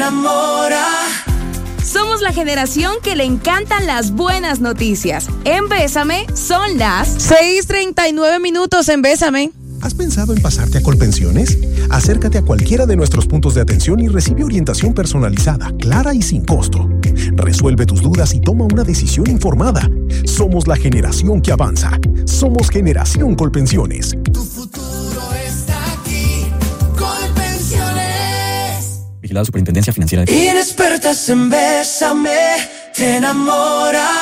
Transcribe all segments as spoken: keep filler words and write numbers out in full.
enamora. Somos la generación que le encantan las buenas noticias. En Bésame son las seis treinta y nueve minutos en Bésame. ¿Has pensado en pasarte a Colpensiones? Acércate a cualquiera de nuestros puntos de atención y recibe orientación personalizada, clara y sin costo. Resuelve tus dudas y toma una decisión informada. Somos la generación que avanza. Somos Generación Colpensiones. Tu futuro está aquí. Colpensiones. Vigilado Superintendencia Financiera de... Inexpertas en Bésame, te enamora.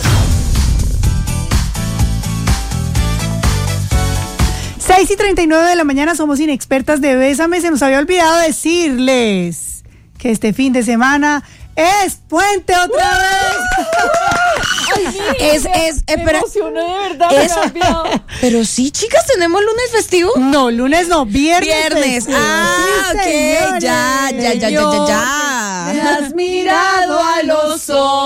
seis y treinta y nueve de la mañana, somos Inexpertas de Bésame. Se nos había olvidado decirles que este fin de semana es puente otra vez. Ay, sí, es, es, me espera, emocioné de verdad. Eso, pero sí, chicas, ¿tenemos lunes festivo? No, lunes no, viernes. Viernes. festivo. Ah, Sí, ok, señores. ya, ya, ya, ya, ya, ya. Me has mirado a los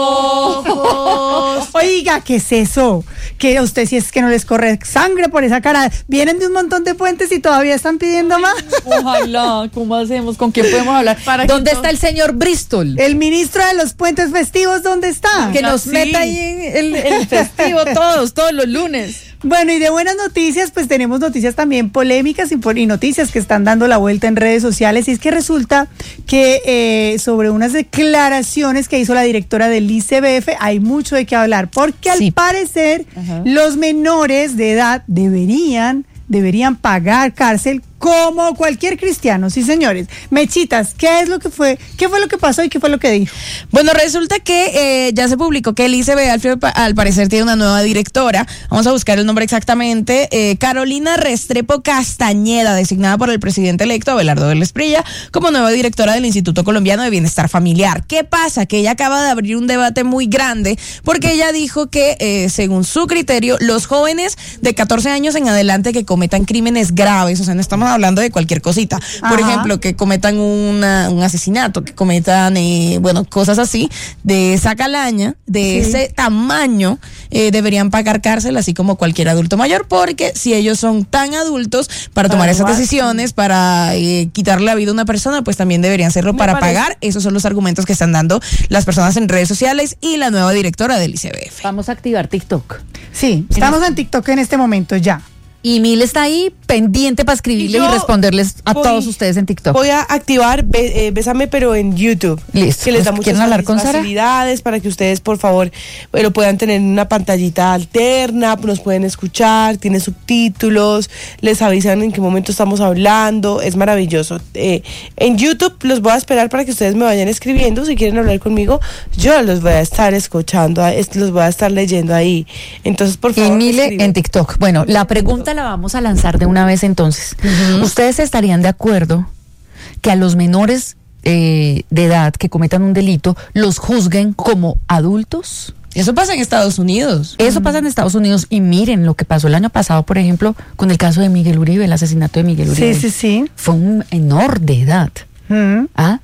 ojos. Oiga, ¿qué es eso? Que a usted si es que no les corre sangre por esa cara. Vienen de un montón de puentes y todavía están pidiendo más. Ojalá, ¿cómo hacemos? ¿Con quién podemos hablar? ¿Dónde está el señor Bristol? El ministro de los puentes festivos, ¿dónde está? Que nos Sí. meta ahí en el, el festivo todos, todos los lunes. Bueno, y de buenas noticias, pues tenemos noticias también polémicas y, y noticias que están dando la vuelta en redes sociales. Y es que resulta que eh, sobre unas declaraciones que hizo la directora del I C B F hay mucho de qué hablar, porque Sí. al parecer Ajá. los menores de edad deberían, deberían pagar cárcel como cualquier cristiano. Sí, señores. Mechitas, ¿qué es lo que fue? ¿Qué fue lo que pasó y qué fue lo que dijo? Bueno, resulta que eh, ya se publicó que el I C B F al parecer tiene una nueva directora. Vamos a buscar el nombre exactamente. Eh, Carolina Restrepo Castañeda, designada por el presidente electo Abelardo del Esprilla como nueva directora del Instituto Colombiano de Bienestar Familiar. ¿Qué pasa? Que ella acaba de abrir un debate muy grande porque ella dijo que, eh, según su criterio, los jóvenes de catorce años en adelante que cometan crímenes graves, o sea, no estamos hablando de cualquier cosita, por Ajá. ejemplo, que cometan una, un asesinato, que cometan, eh, bueno, cosas así, de esa calaña, de Sí. ese tamaño, eh, deberían pagar cárcel, así como cualquier adulto mayor, porque si ellos son tan adultos para tomar Para esas robar. decisiones, para eh, quitarle la vida a una persona, pues también deberían hacerlo Me para parece. pagar. Esos son los argumentos que están dando las personas en redes sociales y la nueva directora del I C B F. Vamos a activar TikTok. Sí, estamos en TikTok en este momento ya. Y Mil está ahí pendiente para escribirles y, Y yo responderles a voy- todos ustedes en TikTok. Voy a activar Be- eh, Bésame, pero en YouTube. Listo. Que les da Pues, muchas ¿quieren hablar con Sara? facilidades para que ustedes, por favor, eh, lo puedan tener en una pantallita alterna, nos pueden escuchar, tiene subtítulos, les avisan en qué momento estamos hablando, es maravilloso. Eh, en YouTube los voy a esperar para que ustedes me vayan escribiendo, si quieren hablar conmigo, yo los voy a estar escuchando, a- es- los voy a estar leyendo ahí. Entonces, por Y favor, me Mile escriben. en TikTok. Bueno, la pregunta la vamos a lanzar de una vez entonces. ¿Ustedes estarían de acuerdo que a los menores eh, de edad que cometan un delito los juzguen como adultos? Eso pasa en Estados Unidos. Eso pasa en Estados Unidos y miren lo que pasó el año pasado, por ejemplo, con el caso de Miguel Uribe, el asesinato de Miguel Uribe. Sí, sí, sí. Fue un menor de edad. Mm. ¿Ah?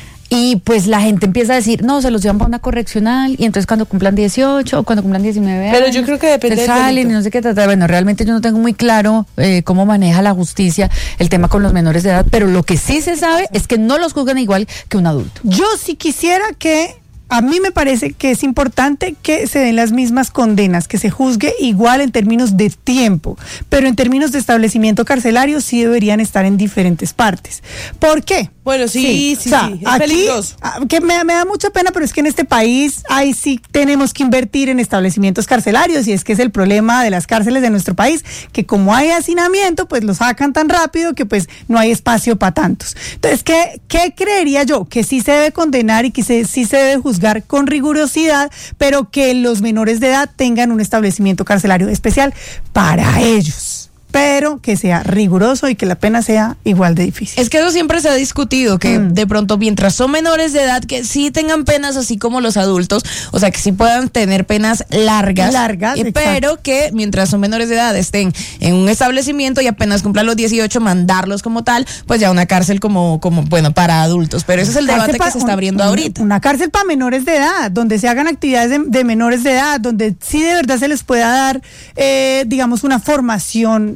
Y pues la gente empieza a decir, no, se los llevan para una correccional y entonces cuando cumplan dieciocho o cuando cumplan diecinueve Pero años, yo creo que depende se del salen delito. y no sé qué tratar. Bueno, realmente yo no tengo muy claro eh, cómo maneja la justicia el tema con los menores de edad, pero lo que sí se sabe es que no los juzgan igual que un adulto. Yo sí quisiera que, a mí me parece que es importante que se den las mismas condenas, que se juzgue igual en términos de tiempo, pero en términos de establecimiento carcelario sí deberían estar en diferentes partes. ¿Por qué? Bueno, sí, sí, o sea, sí, es aquí, peligroso. ah, que me, me da mucha pena, pero es que en este país ahí sí tenemos que invertir en establecimientos carcelarios y es que es el problema de las cárceles de nuestro país, que como hay hacinamiento, pues lo sacan tan rápido que pues no hay espacio para tantos. Entonces, ¿qué, qué creería yo? Que sí se debe condenar y que se, sí se debe juzgar con rigurosidad, pero que los menores de edad tengan un establecimiento carcelario especial para ellos, pero que sea riguroso y que la pena sea igual de difícil. Es que eso siempre se ha discutido, que Mm. de pronto mientras son menores de edad, que sí tengan penas así como los adultos, o sea, que sí puedan tener penas largas, Largas, eh, exacto. pero que mientras son menores de edad estén en un establecimiento y apenas cumplan los dieciocho, mandarlos como tal, pues ya una cárcel como, como bueno, para adultos. Pero ese es el Cárcel debate pa- que se está un- abriendo un- ahorita. Una cárcel para menores de edad, donde se hagan actividades de, de menores de edad, donde sí de verdad se les pueda dar, eh, digamos, una formación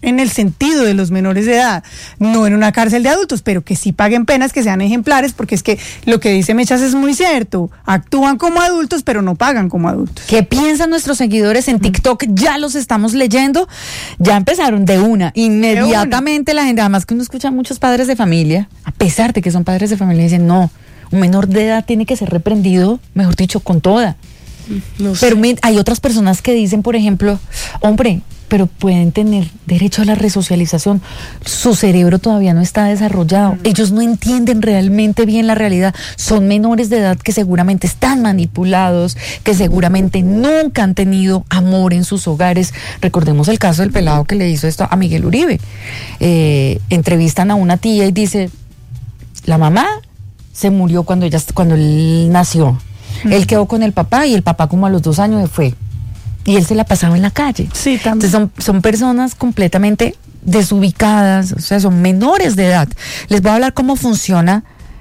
en el sentido de los menores de edad, no en una cárcel de adultos, pero que sí paguen penas que sean ejemplares, porque es que lo que dice Mechas es muy cierto, actúan como adultos, pero no pagan como adultos. ¿Qué piensan nuestros seguidores en TikTok? Ya los estamos leyendo, ya empezaron de una, inmediatamente la gente, además que uno escucha a muchos padres de familia, a pesar de que son padres de familia, dicen, no, un menor de edad tiene que ser reprendido, mejor dicho, con toda. No sé. Pero me- hay otras personas que dicen, por ejemplo, hombre, pero pueden tener derecho a la resocialización. Su cerebro todavía no está desarrollado. Ellos no entienden realmente bien la realidad. Son menores de edad que seguramente están manipulados, que seguramente nunca han tenido amor en sus hogares. Recordemos el caso del pelado que le hizo esto a Miguel Uribe. Eh, entrevistan a una tía y dice, la mamá se murió cuando ella, cuando él nació. Él quedó con el papá y el papá como a los dos años se fue. Y él se la pasaba en la calle. Sí, también. Entonces son, son personas completamente desubicadas, o sea, son menores de edad. Les voy a hablar cómo funciona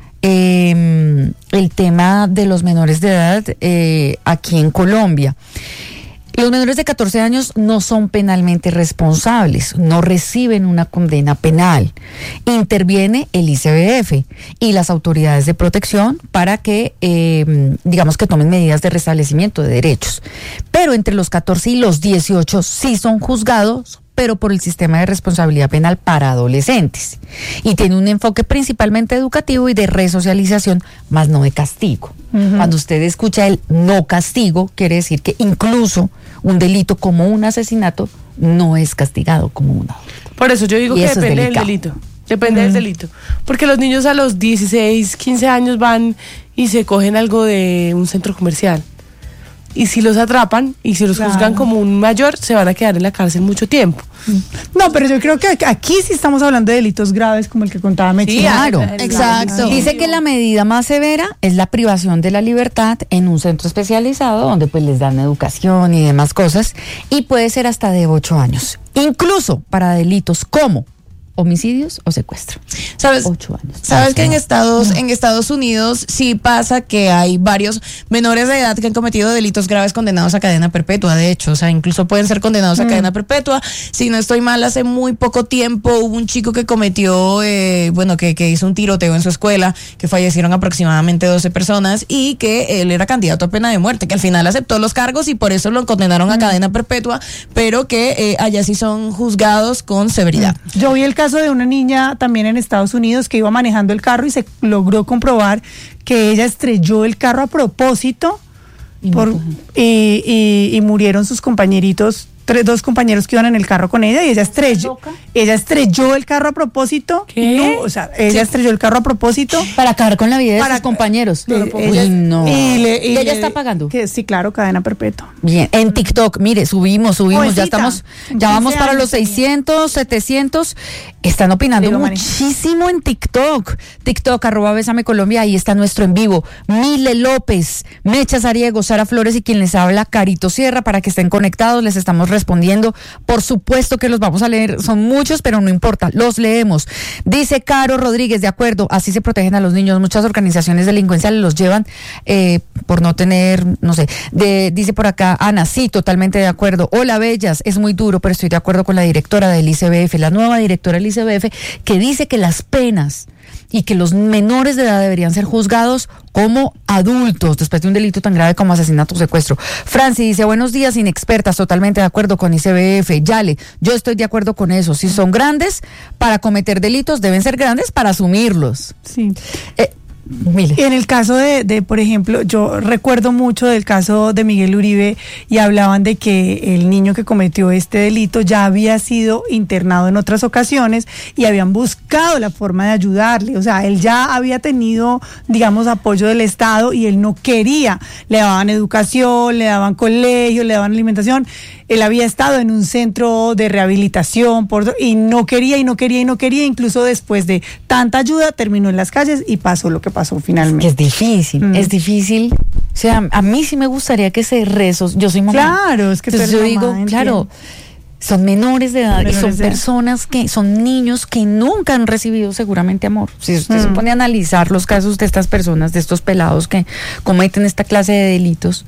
eh, el tema de los menores de edad eh, aquí en Colombia. Los menores de catorce años no son penalmente responsables, no reciben una condena penal. Interviene el I C B F y las autoridades de protección para que, eh, digamos que tomen medidas de restablecimiento de derechos. Pero entre los catorce y los dieciocho sí son juzgados, pero por el sistema de responsabilidad penal para adolescentes. Y tiene un enfoque principalmente educativo y de resocialización, más no de castigo. Uh-huh. Cuando usted escucha el no castigo, quiere decir que incluso un delito como un asesinato no es castigado como un adulto. Por eso yo digo Y que eso es depende del delicado. delito. Depende del delito. Porque los niños a los dieciséis, quince años van y se cogen algo de un centro comercial. Y si los atrapan y si los Claro. juzgan como un mayor, se van a quedar en la cárcel mucho tiempo. No, pero yo creo que aquí sí estamos hablando de delitos graves como el que contaba Mechas. Sí, Claro, el- el- exacto. el- Dice que la medida más severa es la privación de la libertad en un centro especializado donde pues les dan educación y demás cosas y puede ser hasta de ocho años, incluso para delitos como homicidios o secuestro. ¿Sabes? Ocho años. Sabes que en Ocho. Estados, en Estados Unidos sí pasa que hay varios menores de edad que han cometido delitos graves condenados a cadena perpetua, de hecho, o sea, incluso pueden ser condenados a cadena perpetua. Si no estoy mal, hace muy poco tiempo hubo un chico que cometió, eh, bueno, que, que hizo un tiroteo en su escuela, que fallecieron aproximadamente doce personas y que él era candidato a pena de muerte, que al final aceptó los cargos y por eso lo condenaron a cadena perpetua, pero que eh, allá sí son juzgados con severidad. Yo vi el caso de una niña también en Estados Unidos que iba manejando el carro y se logró comprobar que ella estrelló el carro a propósito Y por- mató. y, y- y murieron sus compañeritos, tres, dos compañeros que iban en el carro con ella y ella estrelló, ella estrelló el carro a propósito. ¿Qué? No, o sea, ella estrelló el carro a propósito. Para acabar con la vida de Para- sus compañeros. Eh, Uy, ella- no. y le- y ¿Y ella le- está pagando? Que, sí, claro, cadena perpetua. Bien, en TikTok, mire, subimos, subimos, Jovencita, ya estamos, en ya vamos quince para años los tenía. seiscientos, setecientos, están opinando Digo, Mari. muchísimo en TikTok, TikTok, arroba Bésame Colombia, ahí está nuestro en vivo, Mile López, Mechas Ariego, Sara Flores y quien les habla, Carito Sierra, para que estén conectados, les estamos respondiendo, por supuesto que los vamos a leer, son muchos, pero no importa, los leemos. Dice Caro Rodríguez, de acuerdo, así se protegen a los niños, muchas organizaciones delincuenciales los llevan eh, por no tener, no sé, de, dice por acá Ana, sí, totalmente de acuerdo. Hola Bellas, es muy duro, pero estoy de acuerdo con la directora del I C B F, la nueva directora del I C B F, que dice que las penas y que los menores de edad deberían ser juzgados como adultos después de un delito tan grave como asesinato o secuestro. Franci dice, buenos días, inexpertas, totalmente de acuerdo con I C B F. Yale, yo estoy de acuerdo con eso. Si son grandes para cometer delitos, deben ser grandes para asumirlos. Sí. Eh, Mire. En el caso de, de, por ejemplo, yo recuerdo mucho del caso de Miguel Uribe y hablaban de que el niño que cometió este delito ya había sido internado en otras ocasiones y habían buscado la forma de ayudarle. O sea, él ya había tenido, digamos, apoyo del Estado y él no quería. Le daban educación, le daban colegio, le daban alimentación. Él había estado en un centro de rehabilitación por, y no quería y no quería y no quería. Incluso después de tanta ayuda terminó en las calles y pasó lo que pasó finalmente. Que es difícil, Mm. es difícil. O sea, a mí sí me gustaría que se rezos. Yo soy mamá. Claro, es que tú Entonces eres yo mamá, digo, claro, entiendo. son menores de edad y Menores son de edad. personas que son niños que nunca han recibido seguramente amor. Si usted se Mm. pone a analizar los casos de estas personas, de estos pelados que cometen esta clase de delitos,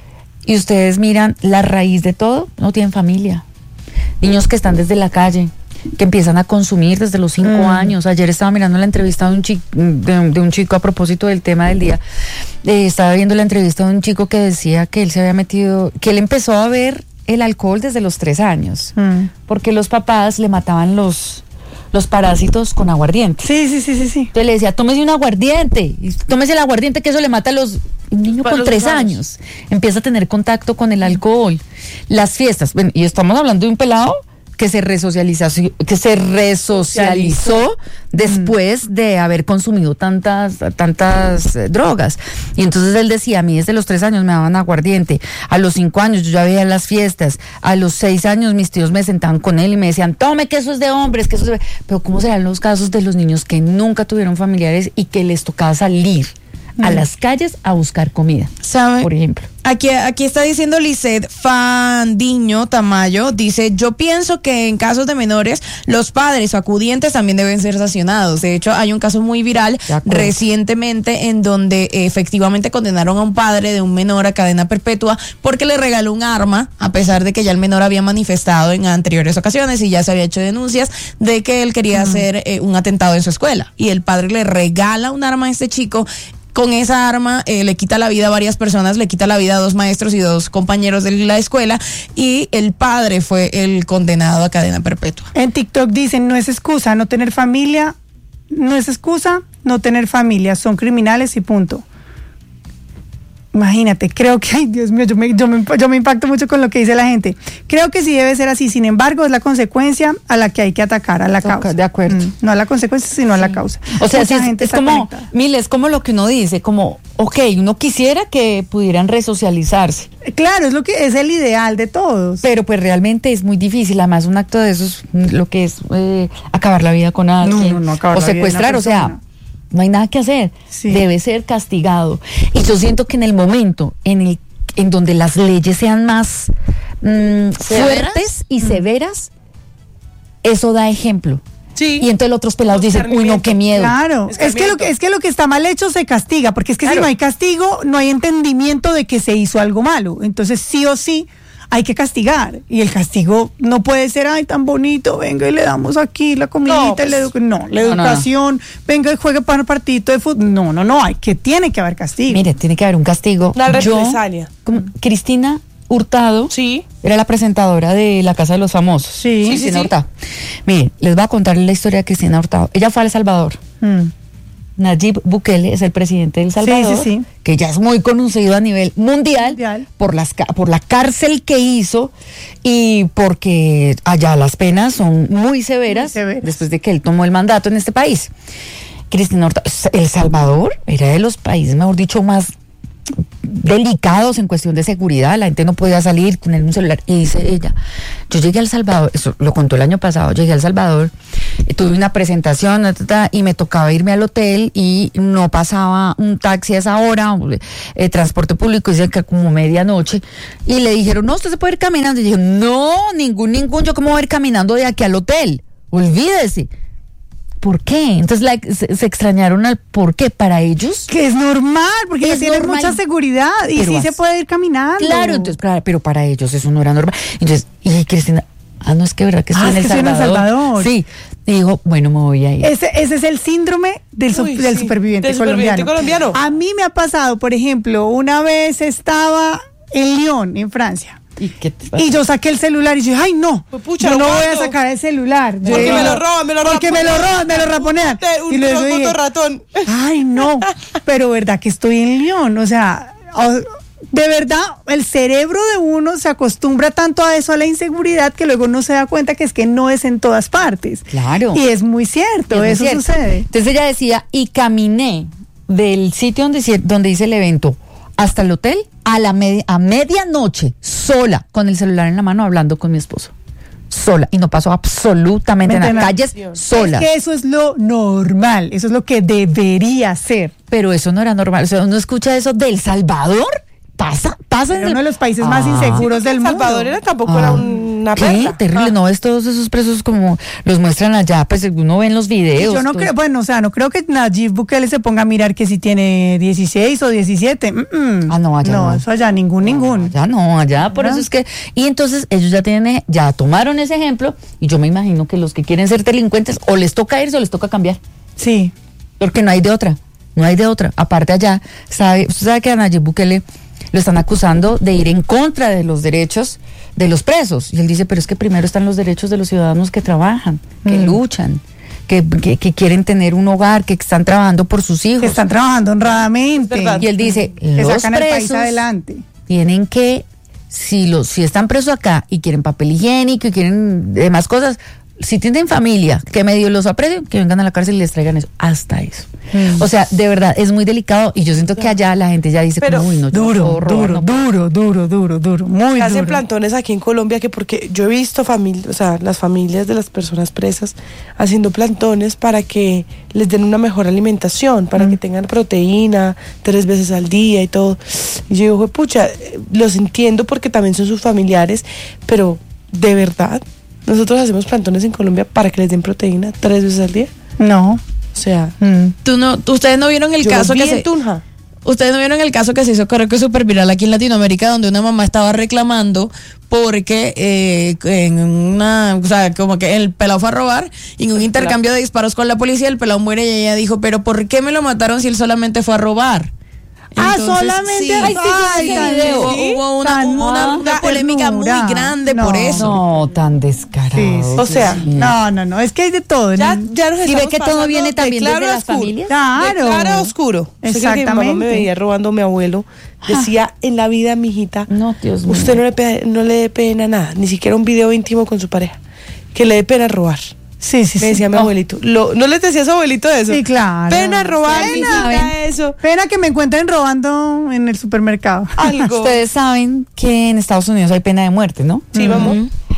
y ustedes miran la raíz de todo, no tienen familia. Niños que están desde la calle, que empiezan a consumir desde los cinco mm. años. Ayer estaba mirando la entrevista de un chico, de, de un chico a propósito del tema del día. Eh, estaba viendo la entrevista de un chico que decía que él se había metido, que él empezó a ver el alcohol desde los tres años, mm. porque los papás le mataban los los parásitos con aguardiente. Sí, sí, sí, sí, sí. Entonces le decía, tómese un aguardiente, y tómese el aguardiente que eso le mata a los... Un niño con tres años empieza a tener contacto con el alcohol, las fiestas, bueno, y estamos hablando de un pelado que se resocializó, que se resocializó después mm. de haber consumido tantas, tantas eh, drogas. Y entonces él decía, a mí desde los tres años me daban aguardiente, a los cinco años yo ya veía las fiestas, a los seis años mis tíos me sentaban con él y me decían, tome que eso es de hombres, que eso es de... Pero ¿cómo serán los casos de los niños que nunca tuvieron familiares y que les tocaba salir a las calles a buscar comida, ¿sabe? Por ejemplo? Aquí, aquí está diciendo Lisette Fandiño Tamayo, dice, yo pienso que en casos de menores, los padres o acudientes también deben ser sancionados. De hecho, hay un caso muy viral recientemente en donde eh, efectivamente condenaron a un padre de un menor a cadena perpetua porque le regaló un arma, a pesar de que ya el menor había manifestado en anteriores ocasiones y ya se había hecho denuncias de que él quería uh-huh. hacer eh, un atentado en su escuela. Y el padre le regala un arma a este chico. Con esa arma eh, le quita la vida a varias personas, le quita la vida a dos maestros y dos compañeros de la escuela, y el padre fue el condenado a cadena perpetua. En TikTok dicen, no es excusa no tener familia, no es excusa no tener familia, son criminales y punto. Imagínate, creo que, ay Dios mío, yo me, yo, me, yo me impacto mucho con lo que dice la gente. Creo que sí debe ser así, sin embargo, es la consecuencia a la que hay que atacar, a la Toca, causa. De acuerdo. Mm, no a la consecuencia, sino sí. a la causa. O sea, sí, es, es como, Mil, es como lo que uno dice, como, ok, uno quisiera que pudieran resocializarse. Claro, es lo que es el ideal de todos. Pero pues realmente es muy difícil, además un acto de eso es lo que es eh, acabar la vida con alguien. No, no, no, acabar o la secuestrar, vida o sea... No hay nada que hacer, sí. Debe ser castigado. Y yo siento que en el momento en el en donde las leyes sean más mmm, fuertes y mm. severas, eso da ejemplo. Sí. Y entonces los otros pelados dicen, uy, no, qué miedo. Claro, es que, lo que, es que lo que está mal hecho se castiga, porque es que claro. si no hay castigo, no hay entendimiento de que se hizo algo malo. Entonces sí o sí hay que castigar, y el castigo no puede ser, ay, tan bonito, venga y le damos aquí la comidita, no, pues, la edu- no, la no, educación, no, no. venga y juegue para un partidito de fútbol, no, no, no, hay que, tiene que haber castigo. Mire, tiene que haber un castigo. La represalia. Yo, como, Cristina Hurtado, sí. era la presentadora de La Casa de los Famosos. Sí, sí, Cristina sí. Hurtado. Mire, les voy a contar la historia de Cristina Hurtado. Ella fue a El Salvador. Mm. Nayib Bukele es el presidente de El Salvador, sí, sí, sí. que ya es muy conocido a nivel mundial, mundial. Por, las, por la cárcel que hizo y porque allá las penas son muy severas, muy severas después de que él tomó el mandato en este país. Cristina Hurtado, El Salvador era de los países, mejor dicho, más delicados en cuestión de seguridad, la gente no podía salir con un celular, y dice ella, yo llegué a El Salvador, eso lo contó el año pasado, llegué a El Salvador, tuve una presentación y me tocaba irme al hotel y no pasaba un taxi a esa hora, eh, transporte público, dice que como medianoche, y le dijeron, no, usted se puede ir caminando, y yo dije, no, ningún, ningún, yo cómo voy a ir caminando de aquí al hotel, olvídese. ¿Por qué? Entonces la, se, se extrañaron al por qué para ellos. Que es normal, porque es tienen mucha seguridad y sí se puede ir caminando. Claro, entonces, claro, pero para ellos eso no era normal. Entonces, y Cristina, ah, no, es que verdad que estoy ah, en, es el que estoy en El Salvador. Sí, y digo, bueno, me voy a ir. Ese, ese es el síndrome del, Uy, del, sí, superviviente, del colombiano. superviviente colombiano. A mí me ha pasado, por ejemplo, una vez estaba en Lyon, en Francia. ¿Y, qué y yo saqué el celular y dije, ay no, pues pucha, yo no guardo. voy a sacar el celular. Yo porque digo, me lo roban, me lo roban. Porque me lo roban, me lo raponean. Un, y un, luego un dije, ratón. Ay no, pero verdad que estoy en Lyon, o sea, de verdad el cerebro de uno se acostumbra tanto a eso, a la inseguridad, que luego no se da cuenta que es que no es en todas partes. Claro. Y es muy cierto, es eso muy cierto. Sucede. Entonces ella decía, y caminé del sitio donde, donde hice el evento hasta el hotel a la media, a medianoche, sola, con el celular en la mano, hablando con mi esposo. Sola, y no pasó absolutamente nada. nada. Calles solas. Es que eso es lo normal, eso es lo que debería ser. Pero eso no era normal. O sea, uno escucha eso del Salvador, pasa, pasa. Era uno de los países ah. más inseguros sí, del El mundo. Salvador era tampoco ah. era un una ¿Qué? perra. Terrible, Ah. ¿no ves todos esos presos como los muestran allá? Pues uno ve en los videos. Yo no todo creo, eso. bueno, o sea, no creo que Nayib Bukele se ponga a mirar que si tiene dieciséis o diecisiete. Mm, mm. Ah, no, allá no. eso allá, ningún, ningún. Allá no, allá, por Ah. eso es que... Y entonces ellos ya tienen, ya tomaron ese ejemplo y yo me imagino que los que quieren ser delincuentes o les toca irse o les toca cambiar. Sí. Porque no hay de otra, no hay de otra. Aparte allá, sabe, usted sabe que a Nayib Bukele lo están acusando de ir en contra de los derechos de los presos. Y él dice, pero es que primero están los derechos de los ciudadanos que trabajan, que Mm. luchan, que, que, que quieren tener un hogar, que están trabajando por sus hijos. Que están trabajando honradamente. Es verdad. Y él dice, Que los sacan el país presos adelante. tienen que, si los, si están presos acá y quieren papel higiénico y quieren demás cosas, si tienen familia que medio los aprecien, que vengan a la cárcel y les traigan eso, hasta eso. Mm. O sea, de verdad, es muy delicado y yo siento que allá la gente ya dice, Pero como, uy, no, yo no Duro, puedo robar, duro, no puedo". duro, duro, duro, duro, muy Hacen duro. plantones aquí en Colombia que porque yo he visto familias, o sea, las familias de las personas presas haciendo plantones para que les den una mejor alimentación, para que tengan proteína tres veces al día y todo. Y yo digo, pucha, eh, los entiendo porque también son sus familiares, pero de verdad, nosotros hacemos plantones en Colombia para que les den proteína tres veces al día. No. O sea, Mm. Tú no, ustedes no vieron el yo caso vi que en se, Tunja. ustedes no vieron el caso que se hizo, creo que súper viral aquí en Latinoamérica, donde una mamá estaba reclamando porque eh, en una, o sea, como que el pelado fue a robar y en un intercambio de disparos con la policía el pelado muere y ella dijo, pero ¿por qué me lo mataron si él solamente fue a robar? Ah, Entonces, solamente. sí. Ay, sí, Ay, sí, tan- sí, Hubo, sí. hubo una, Tan hubo una- una ternura. polémica muy grande No. por eso. No, tan descarado. Sí, sí, O sea, Dios mío. No, no, no, es que hay de todo. Ya, ¿no? ya nos ¿Sí ve estamos que todo pasando viene de también claro desde a las oscuro. familias? Claro. De claro a oscuro. ¿Usted cree que mi mamá me Exactamente. veía robando a mi abuelo? Decía en la vida, mijita, No, Dios mío. usted no le, pe- no le dé pena nada, ni siquiera un video íntimo con su pareja. Que le dé pena robar. Sí, sí, Me sí. decía mi Oh. abuelito. Lo- ¿No les decía a su abuelito eso? Sí, claro. Pena robar, Pena. mijita, eso. Pena que me encuentren robando en el supermercado. Algo. Ustedes saben que en Estados Unidos hay pena de muerte, ¿no? Sí, vamos.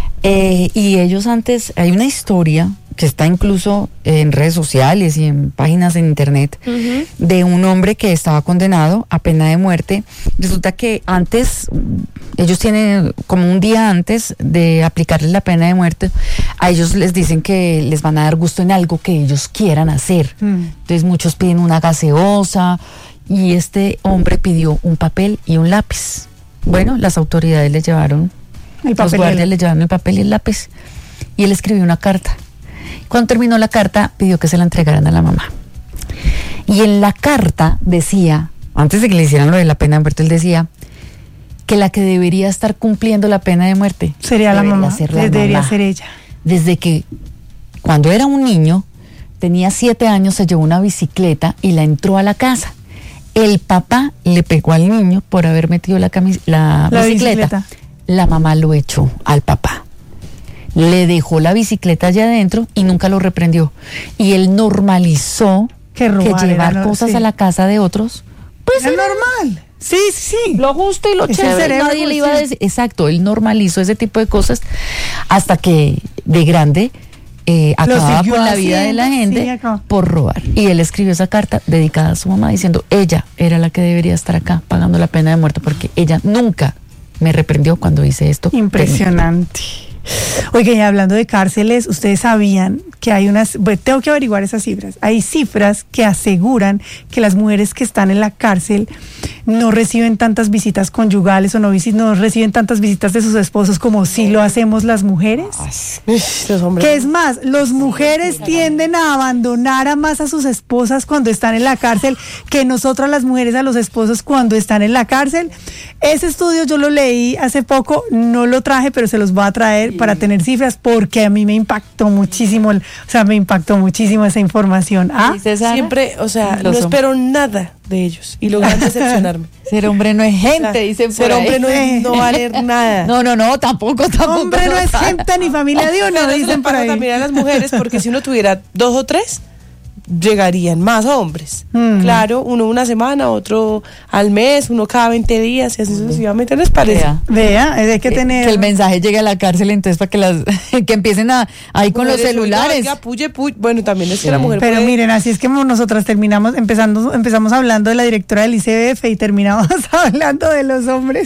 Eh, y ellos antes, hay una historia que está incluso en redes sociales y en páginas en internet de un hombre que estaba condenado a pena de muerte. Resulta que antes, ellos tienen como un día antes de aplicarles la pena de muerte, a ellos les dicen que les van a dar gusto en algo que ellos quieran hacer. Mm. Entonces muchos piden una gaseosa y este hombre pidió un papel y un lápiz. Bueno, las autoridades le llevaron El los papel y el guardias le llevaron el papel y el lápiz. Y él escribió una carta. Cuando terminó la carta, pidió que se la entregaran a la mamá. Y en la carta decía, antes de que le hicieran lo de la pena de muerte, él decía que la que debería estar cumpliendo la pena de muerte Sería la debería mamá. ser la Debería mamá. ser ella. Desde que cuando era un niño, tenía siete años, se llevó una bicicleta y la entró a la casa. El papá le pegó al niño por haber metido la, camis- la, La bicicleta. bicicleta. La mamá lo echó al papá. Le dejó la bicicleta allá adentro y nunca lo reprendió. Y él normalizó Que robar llevar era lo- cosas sí. a la casa de otros, pues Es era normal. Sí, sí, sí. lo justo y lo Es el chévere. cerebro, Nadie le iba a sí. decir. Exacto, él normalizó ese tipo de cosas hasta que de grande eh, Lo acababa siguió con la vida de la haciendo, sí, gente acabó. por robar. Y él escribió esa carta dedicada a su mamá diciendo, ella era la que debería estar acá pagando la pena de muerte porque ella nunca me reprendió cuando hice esto. Impresionante. Oigan, y hablando de cárceles, ustedes sabían que hay unas, bueno, tengo que averiguar esas cifras. Hay cifras que aseguran que las mujeres que están en la cárcel no reciben tantas visitas conyugales o no, visi- no reciben tantas visitas de sus esposos como sí lo hacemos las mujeres. Ish, los hombres. Que es más, las mujeres tienden a abandonar a más a sus esposas cuando están en la cárcel que nosotras las mujeres a los esposos cuando están en la cárcel. Ese estudio yo lo leí hace poco, no lo traje, pero se los voy a traer para tener cifras porque a mí me impactó muchísimo, el- o sea, me impactó muchísimo esa información. ¿Ah? ¿Dice Sara? Siempre, o sea, Los no hombres. espero nada de ellos y logran decepcionarme. Ser hombre no es O sea, gente, dicen por ser ahí. hombre no es no valer nada. No, no, no, tampoco, tampoco. Hombre no es gente ni familia de uno, Pero eso dicen le por pasa ahí. también a las mujeres, porque si uno tuviera dos o tres, llegarían más hombres. Mm. Claro, uno una semana, otro al mes, uno cada veinte días y así sucesivamente, ¿les parece? Vea. Vea, hay que tener... Que el mensaje llegue a la cárcel, entonces para que las que empiecen a ahí con los Mujeres, celulares. oiga, puye, puye. Bueno, también es que la mujer Pero puede- miren, así es que nosotras terminamos, empezando, empezamos hablando de la directora del I C B F y terminamos hablando de los hombres.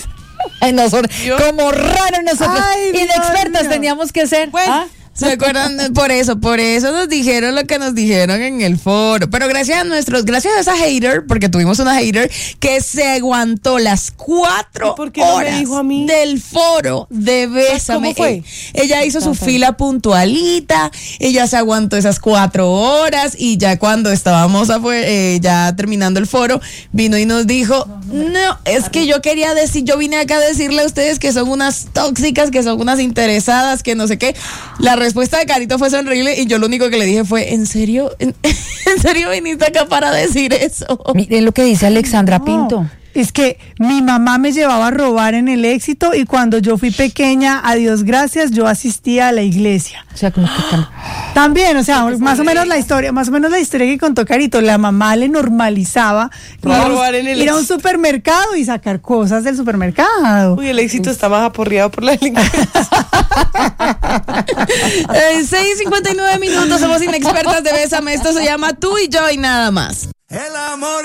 Ay, nosotros, como raro nosotros, Ay, Dios inexpertas mío. teníamos que ser. Bueno. ¿Ah? ¿Se acuerdan? Por eso, por eso nos dijeron lo que nos dijeron en el foro. Pero gracias a nuestros, gracias a esa hater, porque tuvimos una hater que se aguantó las cuatro ¿Y por qué no me horas dijo a mí? del foro de Bésame. ¿Cómo fue? Eh, Ella hizo su fila puntualita, ella se aguantó esas cuatro horas y ya cuando estábamos afuera, eh, ya terminando el foro, vino y nos dijo, no, es que yo quería decir, yo vine acá a decirle a ustedes que son unas tóxicas, que son unas interesadas, que no sé qué. La respuesta de Carito fue sonreírle y yo lo único que le dije fue, ¿en serio? ¿En, ¿en serio viniste acá para decir eso? Miren lo que dice Alexandra No, Pinto. es que mi mamá me llevaba a robar en el Éxito y cuando yo fui pequeña, a Dios gracias, yo asistía a la iglesia. O sea, como que tan- También, o sea, más o menos la historia, más o menos la historia que contó Carito, la mamá le normalizaba ir a, un- Robar en el ir a un Éxito. supermercado y sacar cosas del supermercado. Uy, el éxito está más aporreado por la delincuencia. Eh, seis cincuenta y nueve minutos, somos inexpertas de Bésame. Esto se llama Tú y Yo y nada más. El amor